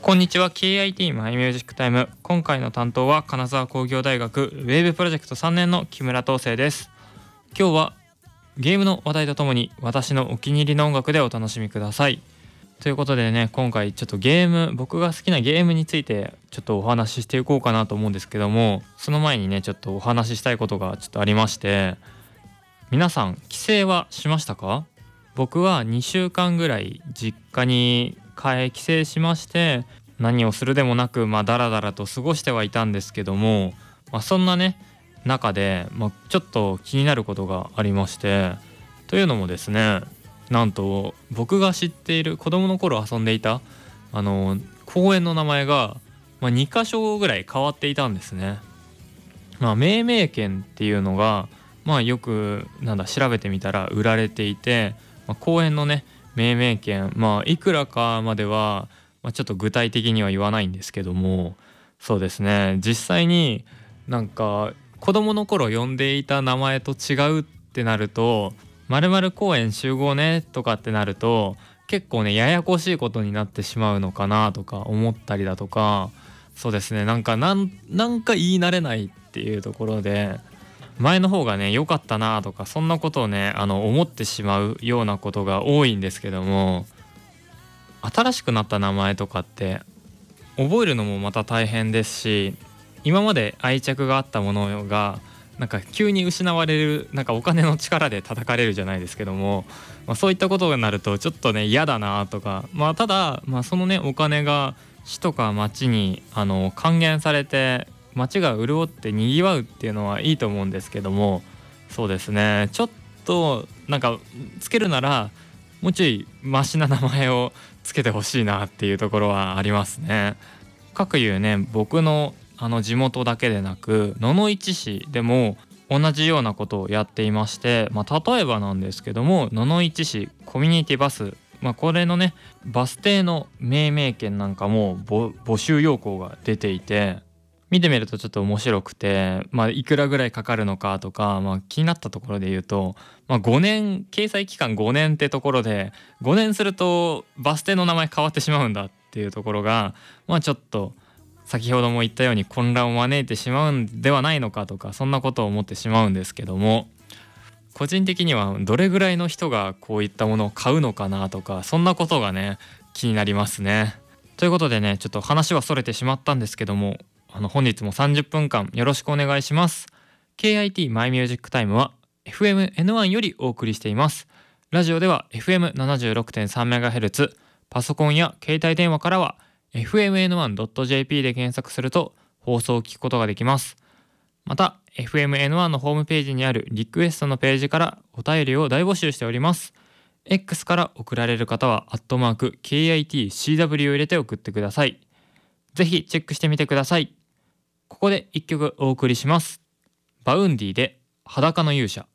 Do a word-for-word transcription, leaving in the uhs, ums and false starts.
こんにちは。 ケーアイティー マイミュージックタイム。今回の担当は金沢工業大学ウェーブプロジェクトさんねんの木村東生です。今日はゲームの話題とともに私のお気に入りの音楽でお楽しみください。ということでね、今回ちょっとゲーム僕が好きなゲームについてちょっとお話ししていこうかなと思うんですけども、その前にねちょっとお話ししたいことがちょっとありまして、皆さん帰省はしましたか？僕はにしゅうかんぐらい実家に帰帰省しまして、何をするでもなくまあダラダラと過ごしてはいたんですけども、まあ、そんなね中で、まあ、ちょっと気になることがありまして、というのもですね、なんと僕が知っている子供の頃遊んでいたあの公園の名前が、まあ、にかしょぐらい変わっていたんですね。まあ、命名権っていうのが、まあ、よくなんだ調べてみたら売られていて、まあ、公園のね命名権、まあいくらかまでは、まあ、ちょっと具体的には言わないんですけども、そうですね、実際になんか子供の頃呼んでいた名前と違うってなると、〇〇公園集合ねとかってなると結構ねややこしいことになってしまうのかなとか思ったりだとか、そうですね、なんかなんなんか言い慣れないっていうところで、前の方がね良かったなとか、そんなことをねあの思ってしまうようなことが多いんですけども、新しくなった名前とかって覚えるのもまた大変ですし、今まで愛着があったものがなんか急に失われる、なんかお金の力で叩かれるじゃないですけども、まあ、そういったことになるとちょっとね嫌だなとか、まあただ、まあ、そのねお金が市とか町にあの還元されて町が潤ってにぎわうっていうのはいいと思うんですけども、そうですね、ちょっとなんかつけるならもうちょいマシな名前をつけてほしいなっていうところはありますね。かくいうね、僕のあの地元だけでなく野々市市でも同じようなことをやっていまして、まあ、例えばなんですけども、野々市市コミュニティバス、まあ、これのねバス停の命名権なんかも募集要項が出ていて、見てみるとちょっと面白くて、まあ、いくらぐらいかかるのかとか、まあ、気になったところで言うと、まあ、ごねん掲載期間ごねんってところで、ごねんするとバス停の名前変わってしまうんだっていうところが、まあ、ちょっと先ほども言ったように混乱を招いてしまうんではないのかとか、そんなことを思ってしまうんですけども、個人的にはどれぐらいの人がこういったものを買うのかなとか、そんなことがね気になりますね。ということでね、ちょっと話はそれてしまったんですけども、あの本日もさんじゅっぷんかんよろしくお願いします。 ケーアイティー マイミュージックタイムは エフエムエヌワン よりお送りしています。ラジオでは エフエムななじゅうろくてんさんメガヘルツ、 パソコンや携帯電話からは エフエムエヌワンドットジェーピー で検索すると放送を聞くことができます。また エフエムエヌワン のホームページにあるリクエストのページからお便りを大募集しております。 X から送られる方はアットマーク ケーアイティーシーダブリュー を入れて送ってください。ぜひチェックしてみてください。ここで一曲お送りします。バウンディで裸の勇者。